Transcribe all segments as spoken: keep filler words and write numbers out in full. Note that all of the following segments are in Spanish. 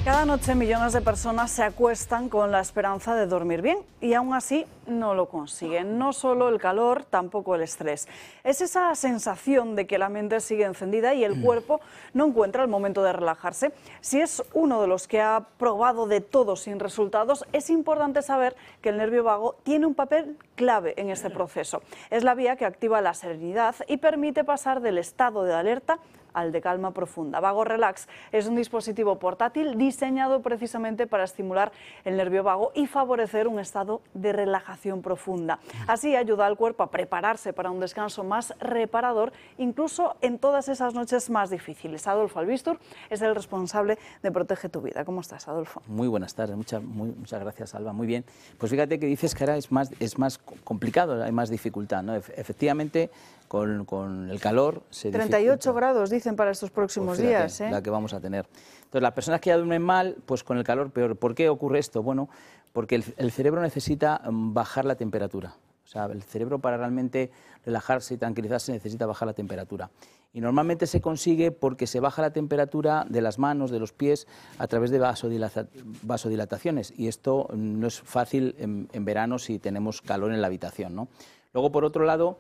Cada noche millones de personas se acuestan con la esperanza de dormir bien y aún así no lo consiguen. No solo el calor, tampoco el estrés. Es esa sensación de que la mente sigue encendida y el cuerpo no encuentra el momento de relajarse. Si es uno de los que ha probado de todo sin resultados, es importante saber que el nervio vago tiene un papel clave en este proceso. Es la vía que activa la serenidad y permite pasar del estado de alerta al de calma profunda. Vago Relax es un dispositivo portátil diseñado precisamente para estimular el nervio vago y favorecer un estado de relajación profunda. Así ayuda al cuerpo a prepararse para un descanso más reparador, incluso en todas esas noches más difíciles. Adolfo Albistur es el responsable de Protege tu Vida. ¿Cómo estás, Adolfo? Muy buenas tardes, muchas, muy, muchas gracias, Alba. Muy bien. Pues fíjate que dices que ahora es más, es más complicado, hay más dificultad, ¿no? Efectivamente, con, con el calor se treinta y ocho grados dicen para estos próximos pues fíjate, días, ¿eh? La que vamos a tener. Entonces, las personas que ya duermen mal, pues con el calor peor. ¿Por qué ocurre esto? Bueno, porque el, el cerebro necesita bajar la temperatura. O sea, el cerebro para realmente relajarse y tranquilizarse necesita bajar la temperatura. Y normalmente se consigue porque se baja la temperatura de las manos, de los pies, a través de vasodilata- vasodilataciones. Y esto no es fácil en, en verano si tenemos calor en la habitación, ¿no? Luego, por otro lado,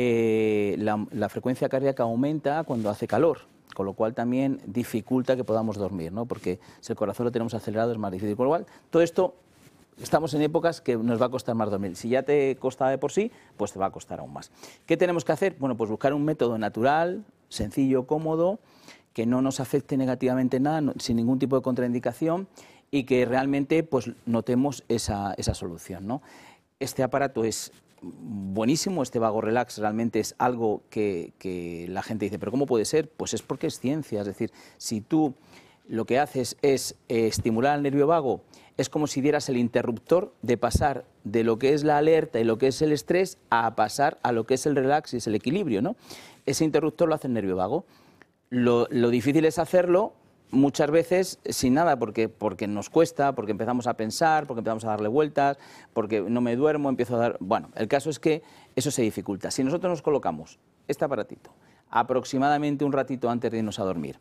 eh, la, la frecuencia cardíaca aumenta cuando hace calor, con lo cual también dificulta que podamos dormir, ¿no? Porque si el corazón lo tenemos acelerado es más difícil. Con lo cual, todo esto, estamos en épocas que nos va a costar más dormir. Si ya te costaba de por sí, pues te va a costar aún más. ¿Qué tenemos que hacer? Bueno, pues buscar un método natural, sencillo, cómodo, que no nos afecte negativamente en nada, no, sin ningún tipo de contraindicación y que realmente pues, notemos esa, esa solución, ¿no? Este aparato es buenísimo, este Vago Relax realmente es algo que, que la gente dice, ¿pero cómo puede ser? Pues es porque es ciencia, es decir, si tú lo que haces es eh, estimular el nervio vago, es como si dieras el interruptor de pasar de lo que es la alerta y lo que es el estrés a pasar a lo que es el relax y es el equilibrio, ¿no? Ese interruptor lo hace el nervio vago. Lo, lo difícil es hacerlo muchas veces sin nada, porque, porque nos cuesta, porque empezamos a pensar, porque empezamos a darle vueltas, porque no me duermo, empiezo a dar... Bueno, el caso es que eso se dificulta. Si nosotros nos colocamos este aparatito aproximadamente un ratito antes de irnos a dormir,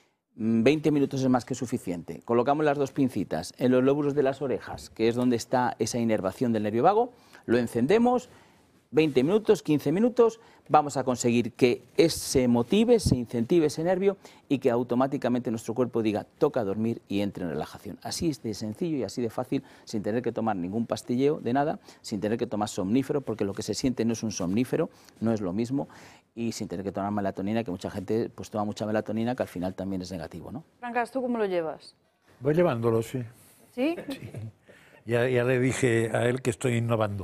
veinte minutos es más que suficiente, colocamos las dos pincitas en los lóbulos de las orejas, que es donde está esa inervación del nervio vago, lo encendemos, veinte minutos, quince minutos, vamos a conseguir que se motive, se incentive ese nervio y que automáticamente nuestro cuerpo diga toca dormir y entre en relajación. Así es de sencillo y así de fácil, sin tener que tomar ningún pastilleo de nada, sin tener que tomar somnífero, porque lo que se siente no es un somnífero, no es lo mismo, y sin tener que tomar melatonina, que mucha gente pues toma mucha melatonina, que al final también es negativo, ¿no? Francas, ¿tú cómo lo llevas? Voy llevándolo, sí. ¿Sí? Sí. Ya, ya le dije a él que estoy innovando.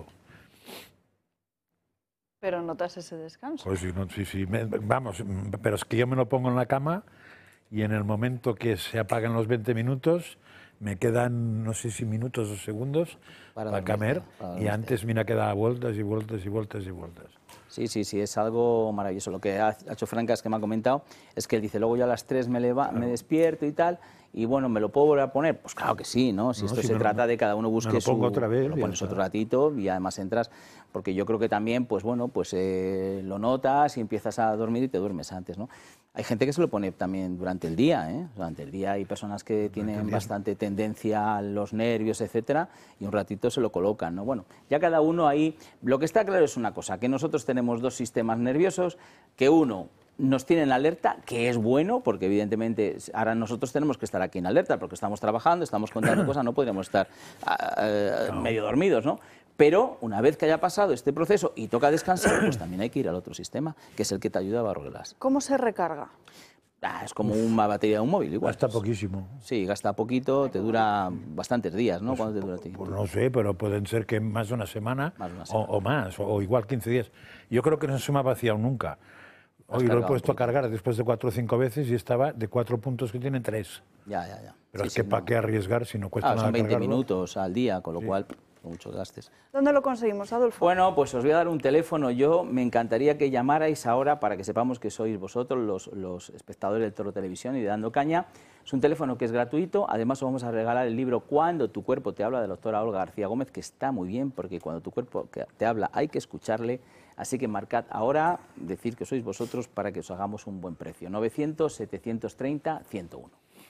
Pero notas ese descanso. Pues sí, no, sí, sí. Me, vamos, pero es que yo me lo pongo en la cama y en el momento que se apagan los veinte minutos, me quedan, no sé si minutos o segundos para, para comer, para y antes, mira, que daba vueltas y vueltas y vueltas y vueltas. Sí, sí, sí, es algo maravilloso. Lo que ha hecho Francas, que me ha comentado, es que él dice, luego yo a las tres me, leva, claro. me despierto y tal, y bueno, ¿me lo puedo volver a poner? Pues claro que sí, ¿no? Si no, esto si se trata lo, de cada uno busque me lo pongo su... otra vez, lo pones otro ratito y además entras, porque yo creo que también, pues bueno, pues eh, lo notas y empiezas a dormir y te duermes antes, ¿no? Hay gente que se lo pone también durante el día, ¿eh? Durante el día hay personas que tienen bastante tendencia a los nervios, etcétera, y un ratito se lo colocan, ¿no? Bueno, ya cada uno ahí... Lo que está claro es una cosa, que nosotros tenemos dos sistemas nerviosos, que uno nos tiene en alerta, que es bueno, porque evidentemente ahora nosotros tenemos que estar aquí en alerta, porque estamos trabajando, estamos contando cosas, no podríamos estar uh, no. medio dormidos, ¿no? Pero una vez que haya pasado este proceso y toca descansar, pues también hay que ir al otro sistema, que es el que te ayuda a Vago Relax. ¿Cómo se recarga? Ah, es como una batería de un móvil, igual. Gasta poquísimo. Sí, gasta poquito, te dura bastantes días, ¿no? Pues, ¿cuánto te dura a ti? Pues no sé, pero pueden ser que más de una semana, más de una semana. O, o más, o, o igual quince días. Yo creo que no se me ha vaciado nunca. Hoy lo he puesto a cargar después de cuatro o cinco veces y estaba de cuatro puntos que tienen tres. Ya, ya, ya. Pero sí, es que sí, para no. qué arriesgar si no cuesta ah, nada son veinte cargarlo. minutos al día, con lo sí. cual... muchos gastes. ¿Dónde lo conseguimos, Adolfo? Bueno, pues os voy a dar un teléfono. Yo me encantaría que llamarais ahora para que sepamos que sois vosotros los, los espectadores del Toro Televisión y de Dando Caña. Es un teléfono que es gratuito. Además, os vamos a regalar el libro Cuando tu cuerpo te habla, de la doctora Olga García Gómez, que está muy bien, porque cuando tu cuerpo te habla hay que escucharle. Así que marcad ahora, decir que sois vosotros para que os hagamos un buen precio. novecientos, setecientos treinta, ciento uno.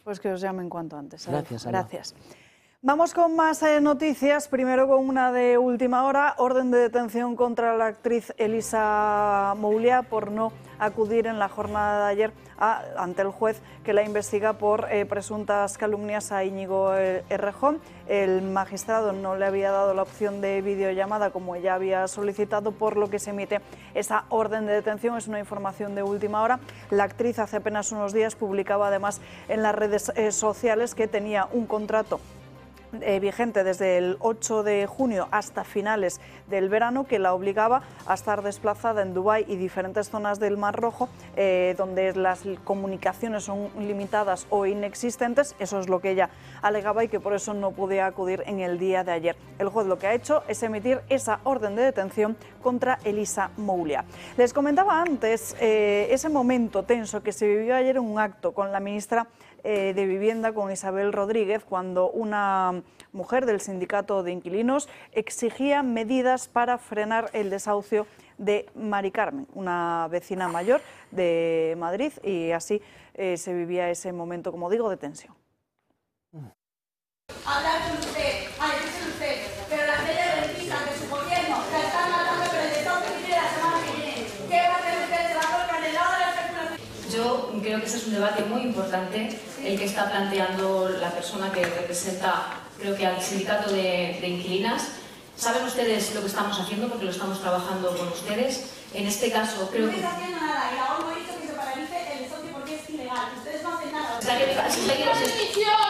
Pues que os llamen cuanto antes. ¿eh? Gracias, Alba. Gracias. Vamos con más eh, noticias, primero con una de última hora, orden de detención contra la actriz Elisa Mouliá por no acudir en la jornada de ayer a, ante el juez que la investiga por eh, presuntas calumnias a Íñigo Errejón. El magistrado no le había dado la opción de videollamada como ella había solicitado, por lo que se emite esa orden de detención. Es una información de última hora. La actriz hace apenas unos días publicaba además en las redes eh, sociales que tenía un contrato Eh, vigente desde el ocho de junio hasta finales del verano, que la obligaba a estar desplazada en Dubái y diferentes zonas del Mar Rojo, eh, donde las comunicaciones son limitadas o inexistentes. Eso es lo que ella alegaba y que por eso no podía acudir en el día de ayer. El juez lo que ha hecho es emitir esa orden de detención contra Elisa Mouliá. Les comentaba antes eh, ese momento tenso que se vivió ayer en un acto con la ministra de Vivienda, con Isabel Rodríguez, cuando una mujer del sindicato de inquilinos exigía medidas para frenar el desahucio de Mari Carmen, una vecina mayor de Madrid, y así eh, se vivía ese momento, como digo, de tensión. Hablar con usted, a decirse usted, pero las leyes rentistas de su gobierno la están matando por el desahucio que tiene la semana que viene. ¿Qué va a hacer usted de la corca en el lado de la especulación? Yo creo que ese es un debate muy importante, el que está planteando la persona que representa, creo que al sindicato de, de inquilinas. ¿Saben ustedes lo que estamos haciendo? Porque lo estamos trabajando con ustedes. En este caso, creo no que... No está haciendo nada, y la ONU ha dicho que se paralice el desahucio porque es ilegal. Ustedes no hacen nada. Si usted quiere- si usted quiere-